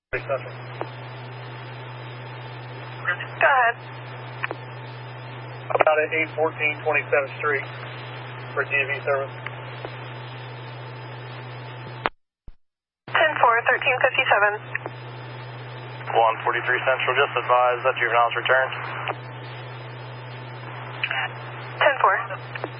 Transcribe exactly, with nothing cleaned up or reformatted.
Central. Go ahead. About at eight fourteen twenty-seventh Street for D V service. ten four, thirteen fifty-seven. one forty-three Central, just advised that juveniles returned. ten four.